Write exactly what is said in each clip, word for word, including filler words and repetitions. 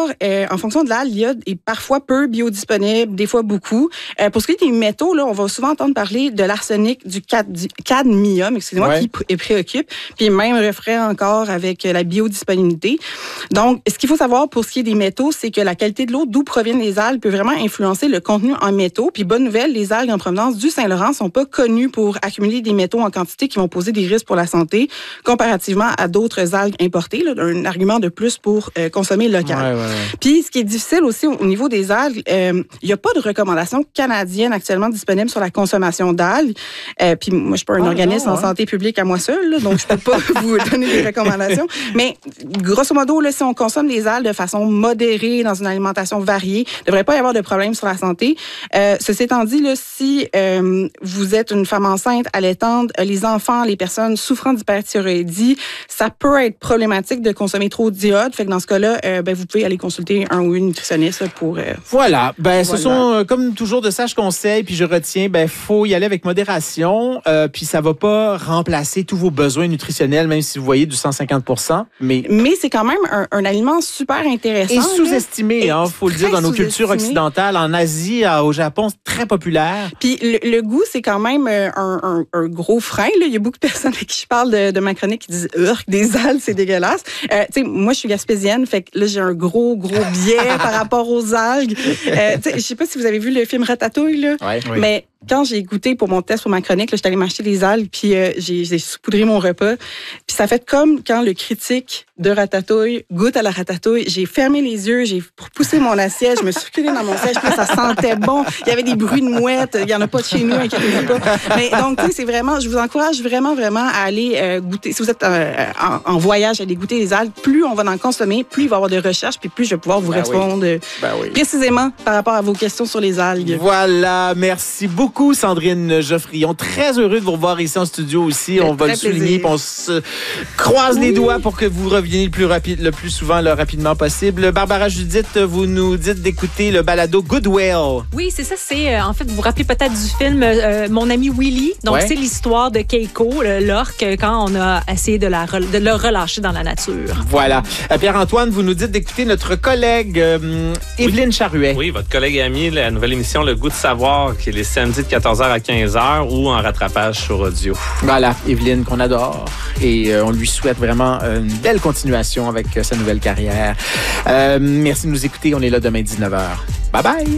savoir, euh, en fonction de l'algue, il y a est parfois peu biodisponible, des fois beaucoup. Euh, pour ce qui est des métaux, là, on va souvent entendre parler de l'arsenic, du, cad- du cadmium, excusez-moi, ouais. qui pr- préoccupe, puis même refrait encore avec la biodisponibilité. Donc, ce qu'il faut savoir pour ce qui est des métaux, c'est que la qualité de l'eau d'où proviennent les algues peut vraiment influencer le contenu en métaux. Puis bonne nouvelle, les algues en provenance du Saint-Laurent sont pas connues pour accumuler des métaux en quantité qui vont poser des risques pour la santé, comparativement à d'autres algues importées. Là, un argument de plus pour euh, consommer local. Ouais, ouais, ouais. Puis, ce qui est difficile aussi au niveau des algues, il euh, n'y a pas de recommandations canadiennes actuellement disponibles sur la consommation d'algues. Euh, puis, moi, je suis pas un ah, organisme non, en hein? santé publique à moi seule, là, donc je peux pas vous donner des recommandations. Mais, grosso modo, là, si on consomme des algues de façon modérée, dans une alimentation variée, il ne devrait pas y avoir de problème sur la santé. Euh, ceci étant dit, là, si euh, vous êtes une femme enceinte, allaitante, les enfants, les personnes souffrant d'hyperthyroïdie, ça peut être problématique de consommer trop d'iode. Fait que dans ce cas-là, euh, ben, vous pouvez aller consulter un ou une nutritionniste pour... Euh, voilà. Ben, voilà. Ce sont, euh, comme toujours, de sages conseils. Puis je retiens, ben, faut y aller avec modération. Euh, puis ça va pas remplacer tous vos besoins nutritionnels, même si vous voyez du cent cinquante pour cent. Mais, mais c'est quand même un, un aliment super intéressant. Et sous-estimé, il faut le dire, dans nos cultures occidentales. En Asie, au Japon, c'est très populaire. Puis le, le goût, c'est quand même un, un, un gros frein. Là. Il y a beaucoup de personnes avec qui je parle de, de ma chronique qui disent « Urk, des algues, c'est dégueulasse euh, ». Tu sais, moi, je suis gaspésienne, fait que là, j'ai un gros, gros biais par rapport aux algues. Euh, je sais pas si vous avez vu le film Ratatouille, là, ouais, oui. mais quand j'ai goûté pour mon test, pour ma chronique, là, j'étais allée m'acheter des algues, puis euh, j'ai, j'ai saupoudré mon repas. Puis ça fait comme quand le critique de Ratatouille goûte à la ratatouille. J'ai fermé les yeux, j'ai poussé mon assiette, je me suis reculée dans mon siège, puis là, ça sentait bon. Il y avait des bruits de mouettes, il y en a pas de chez nous, inquiétez-vous pas. Mais donc, tu sais, c'est vraiment, je vous encourage vraiment, vraiment à aller euh, goûter. Si vous êtes euh, en, en voyage, allez goûter les algues. Plus on va en consommer, plus il va y avoir de recherches, puis plus je vais pouvoir vous ben répondre oui. Ben oui. précisément par rapport à vos questions sur les algues. Voilà, merci beaucoup, Sandrine Geoffrion. Très heureux de vous revoir ici en studio aussi. On va le souligner, puis on se croise oui. les doigts pour que vous reveniez le plus rapide, le plus souvent, le rapidement possible. Barbara Judith, vous nous dites d'écouter le balado Goodwill. Oui, c'est ça. C'est euh, en fait, vous vous rappelez peut-être du film euh, Mon ami Willy. Donc, ouais. c'est l'histoire de Keiko, l'orque, quand on a essayé de, la, de le relâcher dans la nature. Voilà. Euh, Pierre-Antoine, vous nous dites d'écouter notre collègue euh, Evelyne oui. Charuet. Oui, votre collègue et amie, la nouvelle émission Le Goût de savoir, qui est les samedis de quatorze heures à quinze heures ou en rattrapage sur audio. Voilà, Evelyne qu'on adore et euh, on lui souhaite vraiment une belle continuation avec euh, sa nouvelle carrière. Euh, merci de nous écouter. On est là demain dix-neuf heures. Bye bye!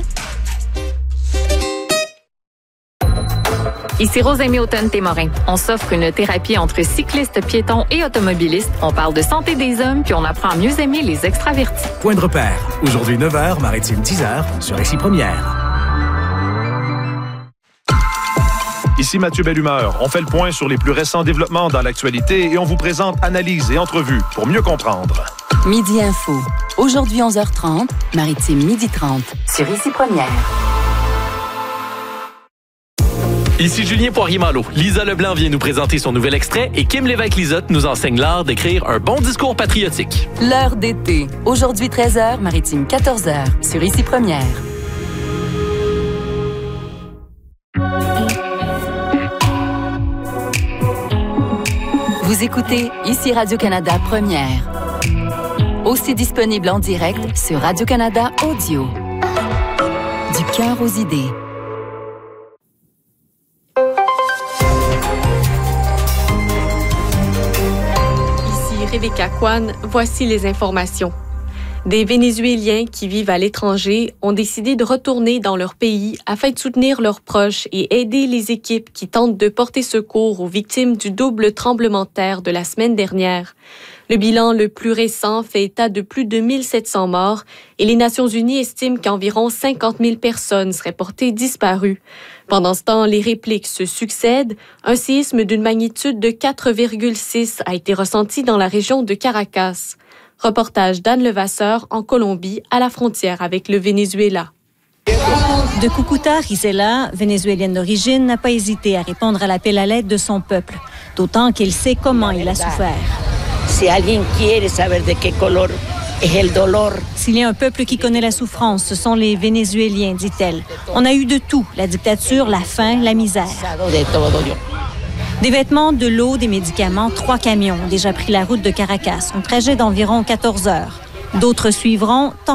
Ici Rosemée Automne-Témorin. On s'offre une thérapie entre cyclistes, piétons et automobilistes. On parle de santé des hommes, puis on apprend à mieux aimer les extravertis. Point de repère. Aujourd'hui neuf heures, Maritime dix heures, sur Ici Première. Ici Mathieu Bellumeur. On fait le point sur les plus récents développements dans l'actualité et on vous présente analyses et entrevues pour mieux comprendre. Midi Info. Aujourd'hui onze heures trente, Maritime midi trente, sur Ici Première. Ici Julien Poirier-Malo. Lisa Leblanc vient nous présenter son nouvel extrait et Kim Lévesque-Lisotte nous enseigne l'art d'écrire un bon discours patriotique. L'heure d'été. Aujourd'hui treize heures, Maritime quatorze heures, sur Ici Première. Vous écoutez Ici Radio-Canada Première. Aussi disponible en direct sur Radio-Canada Audio. Du cœur aux idées. Rebecca Kwan, voici les informations. Des Vénézuéliens qui vivent à l'étranger ont décidé de retourner dans leur pays afin de soutenir leurs proches et aider les équipes qui tentent de porter secours aux victimes du double tremblement de terre de la semaine dernière. Le bilan le plus récent fait état de plus de mille sept cents morts et les Nations unies estiment qu'environ cinquante mille personnes seraient portées disparues. Pendant ce temps, les répliques se succèdent. Un séisme d'une magnitude de quatre virgule six a été ressenti dans la région de Caracas. Reportage d'Anne Levasseur en Colombie, à la frontière avec le Venezuela. De Cucuta, Gisela, vénézuélienne d'origine, n'a pas hésité à répondre à l'appel à l'aide de son peuple, d'autant qu'il sait comment il a souffert. Si alguien quiere saber de qué color es el dolor. S'il y a un peuple qui connaît la souffrance, ce sont les Vénézuéliens, dit-elle. On a eu de tout, la dictature, la faim, la misère. Des vêtements, de l'eau, des médicaments, trois camions ont déjà pris la route de Caracas, un trajet d'environ quatorze heures. D'autres suivront, tant